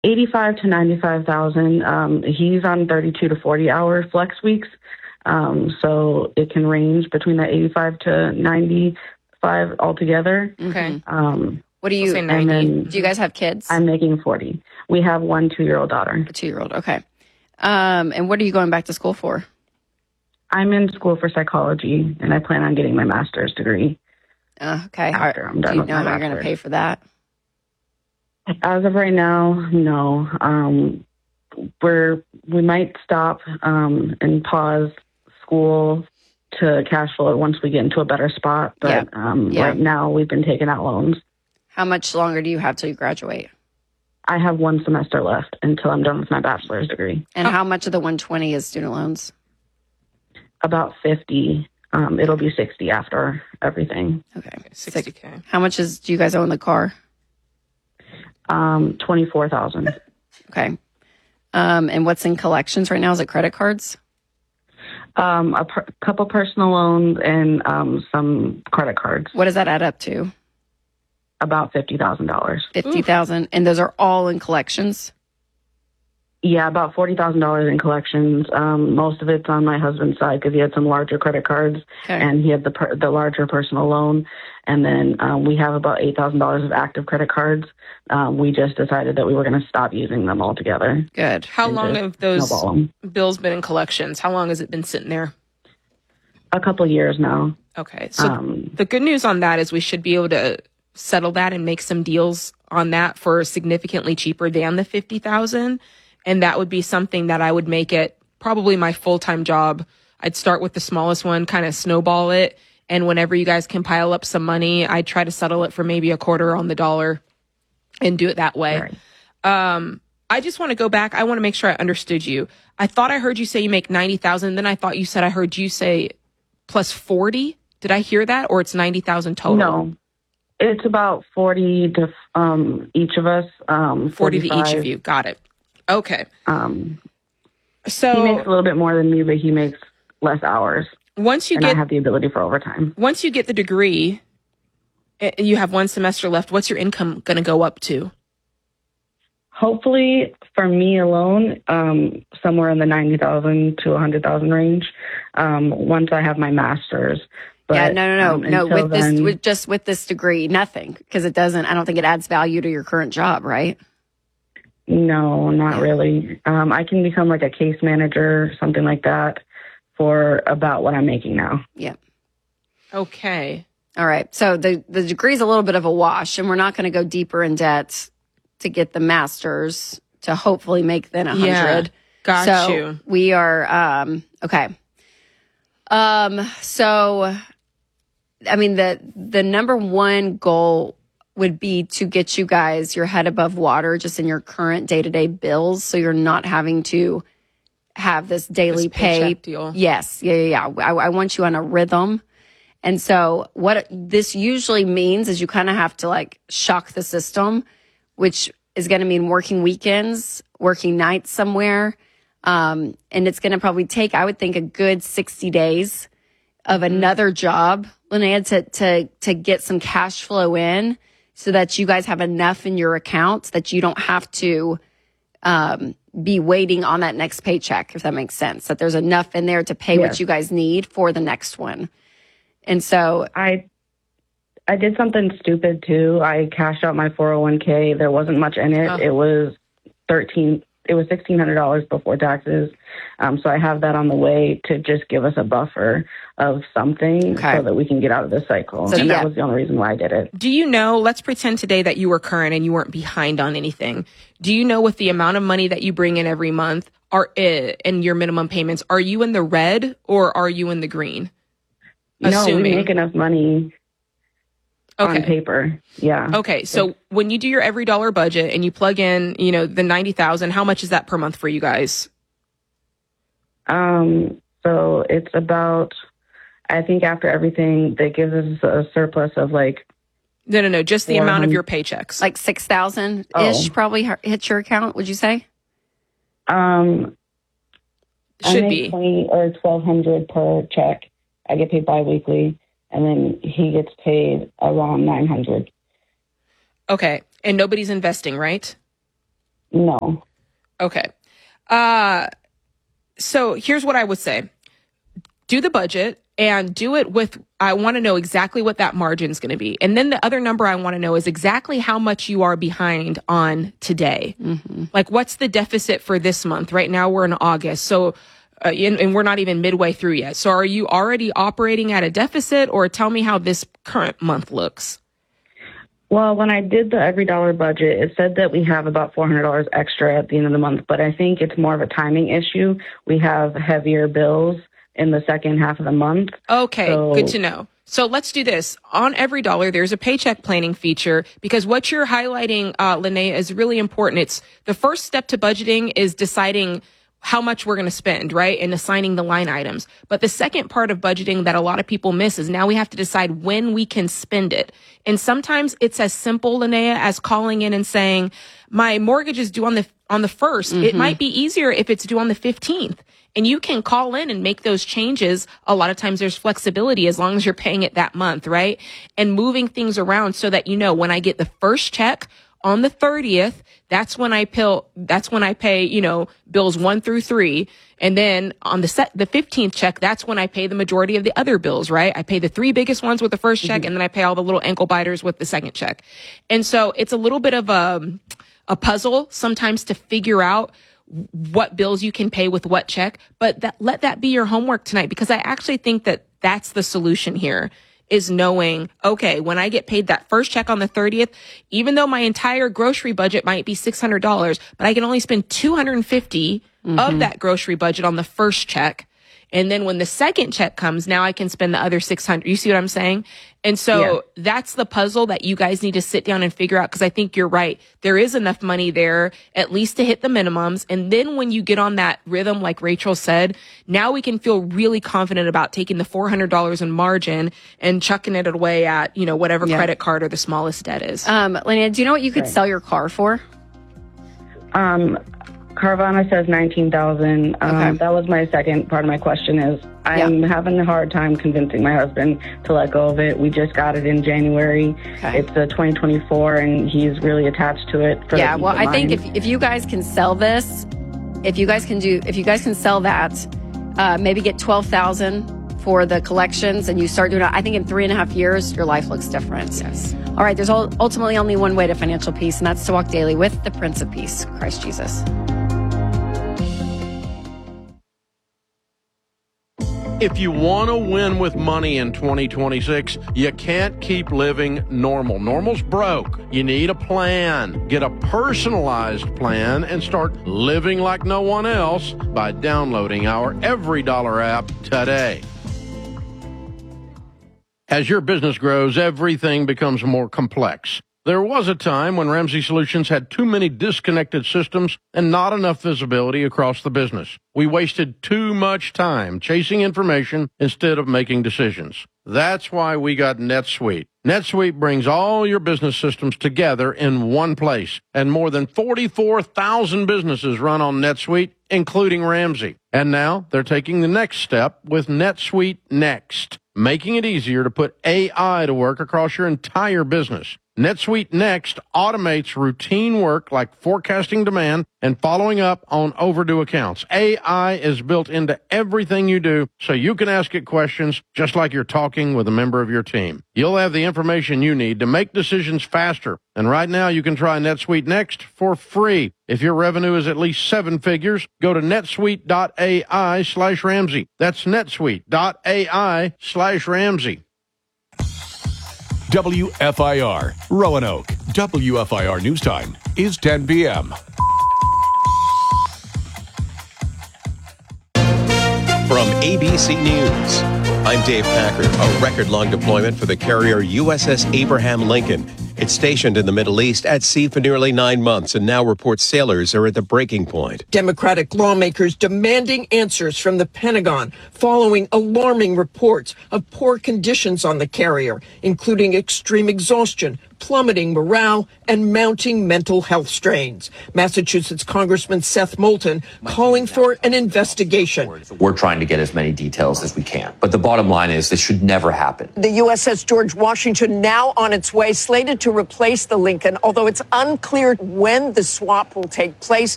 85 to 95,000. He's on 32 to 40-hour flex weeks. So it can range between that 85 to 95 altogether. Okay. What do you, say 90. do you guys have kids? I'm making 40. We have 1 2-year-old daughter. A 2-year-old. Okay. And what are you going back to school for? I'm in school for psychology, and I plan on getting my master's degree. Okay. After I'm done do you with know my how you're going to bachelor's. pay for that? As of right now, no. We might stop and pause school to cash flow it once we get into a better spot. But right now, we've been taking out loans. How much longer do you have till you graduate? I have 1 semester left until I'm done with my bachelor's degree. And how much of the 120 is student loans? About 50. It'll be 60 after everything. Okay. 60K. How much do you guys own the car? 24,000. Okay. And what's in collections right now? Is it credit cards? Couple personal loans and some credit cards. What does that add up to? About $50,000. $50,000. And those are all in collections? Yeah, about $40,000 in collections. Most of it's on my husband's side because he had some larger credit cards, and he had the larger personal loan. And then we have about $8,000 of active credit cards. We just decided that we were going to stop using them altogether. Good. How long have those bills been in collections? How long has it been sitting there? A couple years now. Okay. So the good news on that is we should be able to settle that and make some deals on that for significantly cheaper than the $50,000. And that would be something that I would make it probably my full-time job. I'd start with the smallest one, kind of snowball it. And whenever you guys can pile up some money, I'd try to settle it for maybe a quarter on the dollar and do it that way. Right. I just want to go back. I want to make sure I understood you. I thought I heard you say you make 90,000. Then I thought you said I heard you say plus 40. Did I hear that? Or it's 90,000 total? No. It's about 40 to each of us. 40 to each of you. Got it. Okay. So he makes a little bit more than me, but he makes less hours. Once you I have the ability for overtime. Once you get the degree, you have 1 semester left. What's your income going to go up to? Hopefully, for me alone, somewhere in the 90,000 to 100,000 range. Once I have my master's. But, no. With this degree, nothing, because it doesn't. I don't think it adds value to your current job, right? No, not really. I can become like a case manager, something like that, for about what I'm making now. Yeah. Okay. All right. So the degree is a little bit of a wash, and we're not going to go deeper in debt to get the master's to hopefully make then 100. Yeah, got so you. We are okay. So, I mean, the number one goal would be to get you guys your head above water just in your current day-to-day bills, so you're not having to have this daily pay deal. Yes. Yeah. I want you on a rhythm. And so what this usually means is you kind of have to like shock the system, which is going to mean working weekends, working nights somewhere. And it's going to probably take, I would think, a good 60 days of another job, Linnea, to get some cash flow in so that you guys have enough in your accounts that you don't have to be waiting on that next paycheck, if that makes sense, that there's enough in there to pay what you guys need for the next one. And so I did something stupid too. I cashed out my 401k. There wasn't much in it. It was $1,600 before taxes. So I have that on the way to just give us a buffer of something so that we can get out of this cycle. So, that was the only reason why I did it. Do you know, let's pretend today that you were current and you weren't behind on anything. Do you know with the amount of money that you bring in every month and your minimum payments, are you in the red or are you in the green? No, we make enough money on paper. Yeah. Okay. So when you do your every dollar budget and you plug in, the 90,000, how much is that per month for you guys? So it's about, I think after everything, that gives us a surplus of like. No. Just the amount of your paychecks. Like 6,000-ish probably hits your account, would you say? Should be $20 or $1,200 per check. I get paid biweekly, and then he gets paid around $900. Okay, and nobody's investing, right? No. Okay. So here's what I would say. Do the budget and do it with, I want to know exactly what that margin is going to be. And then the other number I want to know is exactly how much you are behind on today. Mm-hmm. Like, what's the deficit for this month? Right now we're in August. So, and we're not even midway through yet. So are you already operating at a deficit, or tell me how this current month looks? Well, when I did the Every Dollar budget, it said that we have about $400 extra at the end of the month, but I think it's more of a timing issue. We have heavier bills in the second half of the month. Okay, good to know. So let's do this. On Every Dollar, there's a paycheck planning feature, because what you're highlighting, Linnea, is really important. It's the first step to budgeting is deciding how much we're going to spend, right? And assigning the line items. But the second part of budgeting that a lot of people miss is now we have to decide when we can spend it. And sometimes it's as simple, Linnea, as calling in and saying, my mortgage is due on the 1st. Mm-hmm. It might be easier if it's due on the 15th. And you can call in and make those changes. A lot of times there's flexibility as long as you're paying it that month, right? And moving things around so that, when I get the first check on the 30th, that's when I pay, bills 1 through 3. And then on the 15th check, that's when I pay the majority of the other bills, right? I pay the 3 biggest ones with the first check, and then I pay all the little ankle biters with the second check. And so it's a little bit of a puzzle sometimes to figure out what bills you can pay with what check, but let that be your homework tonight, because I actually think that that's the solution here, is knowing, okay, when I get paid that first check on the 30th, even though my entire grocery budget might be $600, but I can only spend $250 of that grocery budget on the first check. And then when the second check comes, now I can spend the other $600. You see what I'm saying? And so that's the puzzle that you guys need to sit down and figure out, because I think you're right. There is enough money there, at least to hit the minimums. And then when you get on that rhythm, like Rachel said, now we can feel really confident about taking the $400 in margin and chucking it away at, whatever credit card or the smallest debt is. Linnea, do you know what you could sell your car for? Carvana says $19,000. Okay. That was my second part of my question is I'm having a hard time convincing my husband to let go of it. We just got it in January. Okay. It's a 2024 and he's really attached to it. I think if you guys can sell this, if you guys can sell that, maybe get $12,000 for the collections and you start doing it, I think in 3.5 years, your life looks different. Yes. All right. There's ultimately only one way to financial peace, and that's to walk daily with the Prince of Peace, Christ Jesus. If you want to win with money in 2026, you can't keep living normal. Normal's broke. You need a plan. Get a personalized plan and start living like no one else by downloading our Every Dollar app today. As your business grows, everything becomes more complex. There was a time when Ramsey Solutions had too many disconnected systems and not enough visibility across the business. We wasted too much time chasing information instead of making decisions. That's why we got NetSuite. NetSuite brings all your business systems together in one place, and more than 44,000 businesses run on NetSuite, including Ramsey. And now they're taking the next step with NetSuite Next, making it easier to put AI to work across your entire business. NetSuite Next automates routine work like forecasting demand and following up on overdue accounts. AI is built into everything you do, so you can ask it questions just like you're talking with a member of your team. You'll have the information you need to make decisions faster. And right now, you can try NetSuite Next for free. If your revenue is at least 7 figures, go to netsuite.ai/Ramsey. That's netsuite.ai/Ramsey. WFIR, Roanoke. WFIR News Time is 10 p.m. From ABC News, I'm Dave Packer. A record-long deployment for the carrier USS Abraham Lincoln. It's stationed in the Middle East at sea for nearly 9 months and now reports sailors are at the breaking point. Democratic lawmakers demanding answers from the Pentagon following alarming reports of poor conditions on the carrier, including extreme exhaustion, plummeting morale and mounting mental health strains. Massachusetts Congressman Seth Moulton calling for an investigation. We're trying to get as many details as we can. But the bottom line is this should never happen. The USS George Washington now on its way, slated to replace the Lincoln, although it's unclear when the swap will take place.